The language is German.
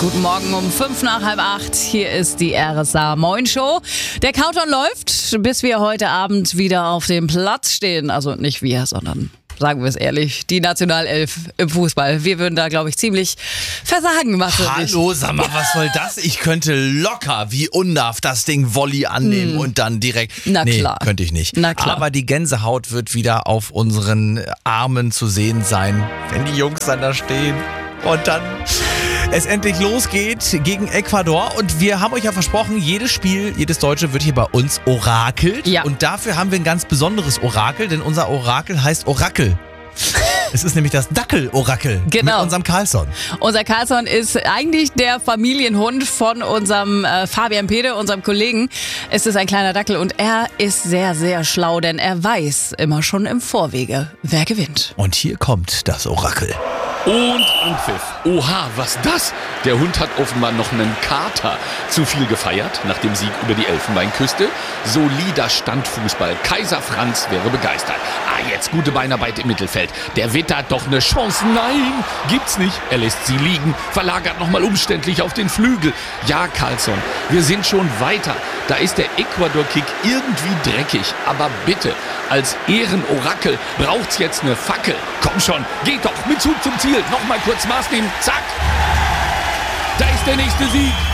Guten Morgen um 7:55. Hier ist die RSA Moin Show. Der Countdown läuft, bis wir heute Abend wieder auf dem Platz stehen. Also nicht wir, sondern, sagen wir es ehrlich, die Nationalelf im Fußball. Wir würden da, glaube ich, ziemlich versagen, Mathe. Hallo, sag mal, was soll das? Ich könnte locker wie Undarf das Ding Volley annehmen und dann direkt... Na klar. Nee, könnte ich nicht. Na klar. Aber die Gänsehaut wird wieder auf unseren Armen zu sehen sein, wenn die Jungs dann da stehen und dann es endlich losgeht gegen Ecuador. Und wir haben euch ja versprochen, jedes Spiel, jedes Deutsche wird hier bei uns orakelt. Ja. Und dafür haben wir ein ganz besonderes Orakel, denn unser Orakel heißt Orakel. Es ist nämlich das Dackel-Orakel mit unserem Carlsson. Unser Carlsson ist eigentlich der Familienhund von unserem Fabian Pede, unserem Kollegen. Es ist ein kleiner Dackel und er ist sehr, sehr schlau, denn er weiß immer schon im Vorwege, wer gewinnt. Und hier kommt das Orakel. Und Anpfiff. Oha, was das? Der Hund hat offenbar noch einen Kater. Zu viel gefeiert nach dem Sieg über die Elfenbeinküste. Solider Standfußball. Kaiser Franz wäre begeistert. Jetzt gute Beinarbeit im Mittelfeld. Der wittert doch eine Chance. Nein, gibt's nicht. Er lässt sie liegen, verlagert nochmal umständlich auf den Flügel. Ja, Carlsson, wir sind schon weiter. Da ist der Ecuador-Kick irgendwie dreckig. Aber bitte, als Ehrenorakel braucht's jetzt eine Fackel. Komm schon, geht doch mit Zug zum Ziel. Nochmal kurz Maß nehmen. Zack. Da ist der nächste Sieg.